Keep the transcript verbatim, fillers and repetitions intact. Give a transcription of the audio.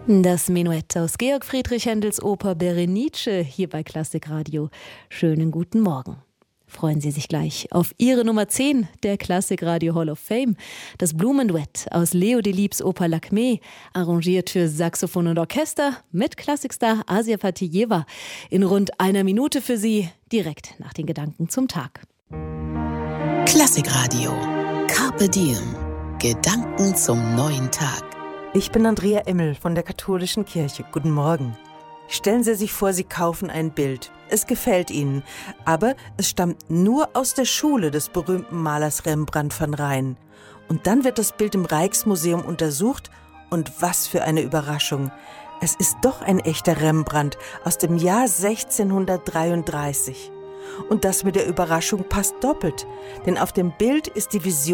Das Menuett aus Georg Friedrich Händels Oper Berenice hier bei Klassikradio. Schönen guten Morgen. Freuen Sie sich gleich auf Ihre Nummer zehn der Klassikradio Hall of Fame. Das Blumenduett aus Leo Delibes Oper Lakmé, arrangiert für Saxophon und Orchester mit Klassikstar Asia Fatijeva. In rund einer Minute für Sie, direkt nach den Gedanken zum Tag. Klassikradio. Carpe Diem. Gedanken zum neuen Tag. Ich bin Andrea Immel von der Katholischen Kirche. Guten Morgen. Stellen Sie sich vor, Sie kaufen ein Bild. Es gefällt Ihnen, aber es stammt nur aus der Schule des berühmten Malers Rembrandt van Rijn. Und dann wird das Bild im Rijksmuseum untersucht und was für eine Überraschung. Es ist doch ein echter Rembrandt aus dem Jahr sechzehnhundertdreiunddreißig. Und das mit der Überraschung passt doppelt, denn auf dem Bild ist die Vision